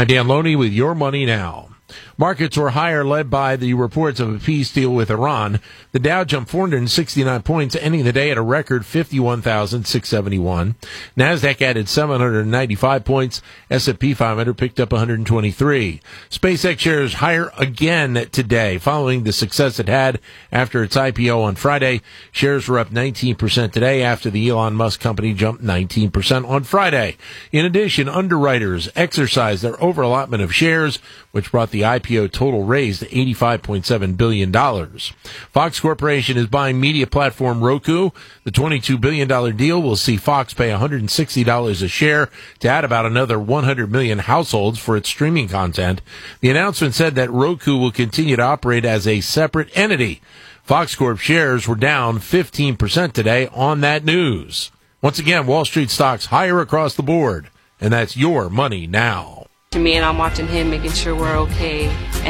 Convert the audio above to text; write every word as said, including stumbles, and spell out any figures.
I'm Dan Loney with Your Money Now. Markets were higher, led by the reports of a peace deal with Iran. The Dow jumped four hundred sixty-nine points, ending the day at a record fifty-one thousand six hundred seventy-one. NASDAQ added seven hundred ninety-five points. S and P five hundred picked up one hundred twenty-three. SpaceX shares higher again today, following the success it had after its I P O on Friday. Shares were up nineteen percent today after the Elon Musk company jumped nineteen percent on Friday. In addition, underwriters exercised their overallotment of shares, which brought the I P O total raised to eighty-five point seven billion dollars. Fox Corporation is buying media platform Roku. The twenty-two billion dollars deal will see Fox pay one hundred sixty dollars a share to add about another one hundred million households for its streaming content. The announcement said that Roku will continue to operate as a separate entity. Fox Corp shares were down fifteen percent today on that news. Once again, Wall Street stocks higher across the board. And that's Your Money Now. To me, and I'm watching him, making sure we're okay.